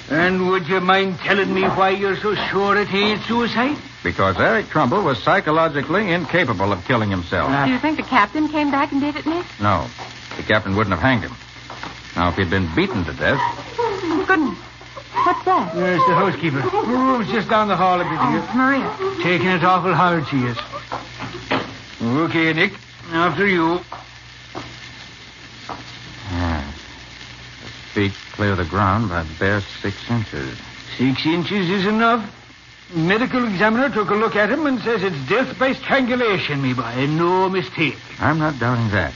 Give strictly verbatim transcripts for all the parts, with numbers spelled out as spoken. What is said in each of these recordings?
And would you mind telling me why you're so sure it ain't suicide? Because Eric Trumbull was psychologically incapable of killing himself. Do you think the captain came back and did it, Nick? No. The captain wouldn't have hanged him. Now, if he'd been beaten to death... Oh, goodness. What's that? There's the housekeeper. Her room's just down the hall a bit Oh, here. it's Maria. Taking it awful hard, she is. Okay, Nick. After you. Yeah. The feet clear the ground by bare six inches. Six inches is enough. Medical examiner took a look at him and says it's death by strangulation, me boy. No mistake. I'm not doubting that.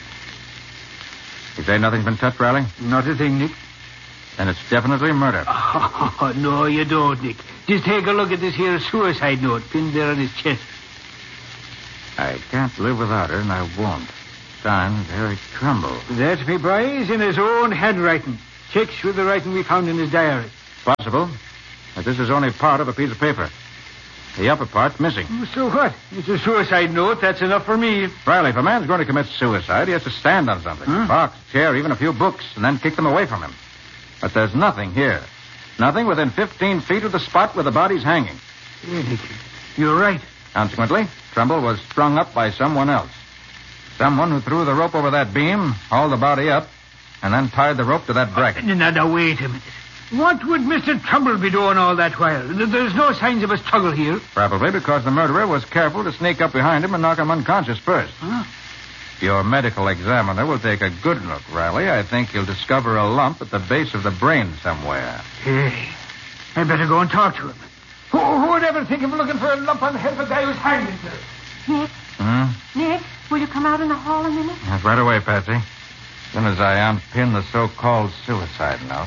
You say nothing's been touched, Riley? Not a thing, Nick. Then it's definitely murder. Oh, no, you don't, Nick. Just take a look at this here suicide note pinned there on his chest. I can't live without her, and I won't. Signed, Eric Trumbull. That, me boy, is in his own handwriting. Checks with the writing we found in his diary. Possible. But this is only part of a piece of paper. The upper part's missing. So what? It's a suicide note. That's enough for me. Riley, if a man's going to commit suicide, he has to stand on something. Huh? A box, chair, even a few books, and then kick them away from him. But there's nothing here. Nothing within fifteen feet of the spot where the body's hanging. Yeah, Nick, you're right. Consequently, Trumbull was strung up by someone else. Someone who threw the rope over that beam, hauled the body up, and then tied the rope to that bracket. Uh, now, now, wait a minute. What would Mister Trumbull be doing all that while? There's no signs of a struggle here. Probably because the murderer was careful to sneak up behind him and knock him unconscious first. Huh? Your medical examiner will take a good look, Riley. I think he'll discover a lump at the base of the brain somewhere. Hey, I better go and talk to him. Who, who would ever think of looking for a lump on the head of a guy who's hanged himself? Nick? Hmm? Nick, will you come out in the hall a minute? That's right away, Patsy. As soon as I unpin the so-called suicide note.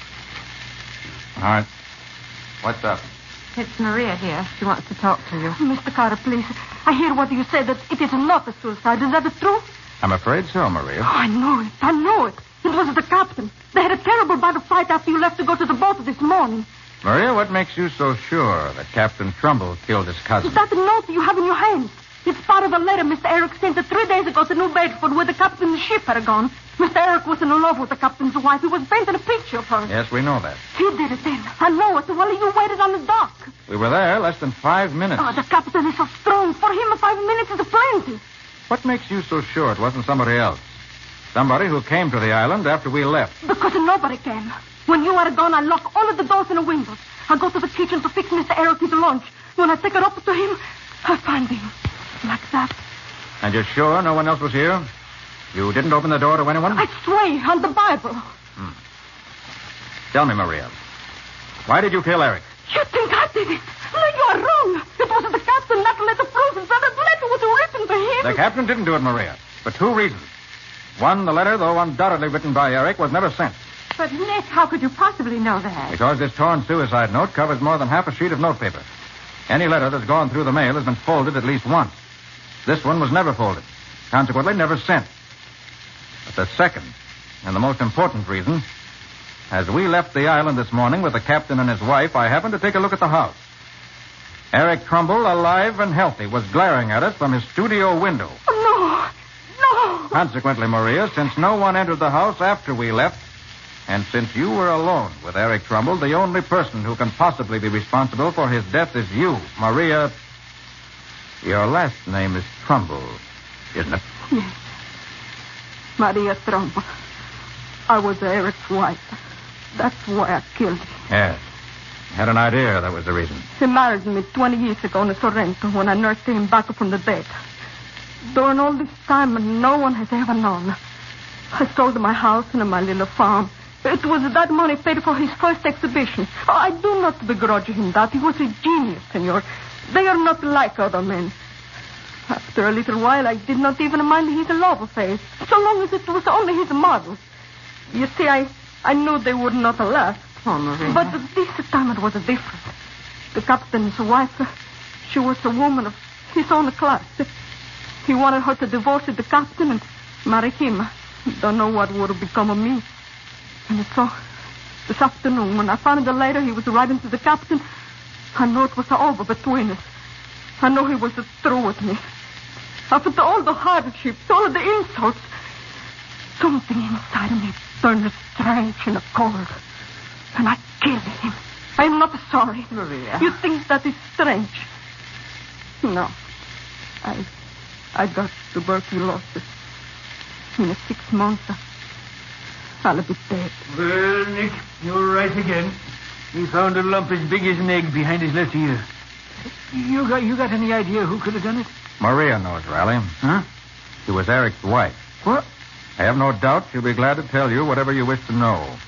All right. What's up? It's Maria here. She wants to talk to you. Mister Carter, please. I hear what you say, that it is not a suicide. Is that the truth? I'm afraid so, Maria. Oh, I know it. I know it. It was the captain. They had a terrible battle fight after you left to go to the boat this morning. Maria, what makes you so sure that Captain Trumbull killed his cousin? Is that the note you have in your hands? It's part of a letter Mister Eric sent three days ago to New Bedford where the captain's ship had gone. Mister Eric was in love with the captain's wife. He was painting a picture of her. Yes, we know that. He did it then. I know it. While you waited on the dock. We were there less than five minutes. Oh, the captain is so strong. For him, five minutes is plenty. What makes you so sure it wasn't somebody else? Somebody who came to the island after we left. Because nobody came. When you are gone, I lock all of the doors and the windows. I go to the kitchen to fix Mister Eric his lunch. When I take it up to him, I find him. Like that. And you're sure no one else was here? You didn't open the door to anyone? I swear on the Bible. Hmm. Tell me, Maria. Why did you kill Eric? You think I did it? No, you are wrong. It wasn't the captain that letter proves that that letter was written to him. The captain didn't do it, Maria. For two reasons. One, the letter, though undoubtedly written by Eric, was never sent. But, Nick, how could you possibly know that? Because this torn suicide note covers more than half a sheet of notepaper. Any letter that's gone through the mail has been folded at least once. This one was never folded. Consequently, never sent. But the second, and the most important reason, as we left the island this morning with the captain and his wife, I happened to take a look at the house. Eric Trumbull, alive and healthy, was glaring at us from his studio window. Oh, no. No. Consequently, Maria, since no one entered the house after we left, and since you were alone with Eric Trumbull, the only person who can possibly be responsible for his death is you, Maria. Your last name is Trumbull, isn't it? Yes. Maria Trumbull. I was Eric's wife. That's why I killed him. Yes. Had an idea that was the reason. He married me twenty years ago in Sorrento when I nursed him back from the dead. During all this time, no one has ever known. I sold my house and my little farm. It was that money paid for his first exhibition. I do not begrudge him that. He was a genius, senor. They are not like other men. After a little while, I did not even mind his love affairs, so long as it was only his models. You see, I, I knew they would not last. Oh, Maria. But this time it was different. The captain's wife, she was a woman of his own class. He wanted her to divorce the captain and marry him. Don't know what would become of me. And so, this afternoon, when I found the letter he was writing to the captain, I knew it was over between us. I knew he was through with me. After all the hardships, all of the insults, something inside me turned strange and cold. and I killed him. I am not sorry. Maria. You think that is strange? No. I, I got tuberculosis. In six months, I'll be dead. Well, Nick, you're right again. He found a lump as big as an egg behind his left ear. You got you got any idea who could have done it? Maria knows, Riley. Huh? She was Eric's wife. What? I have no doubt she'll be glad to tell you whatever you wish to know.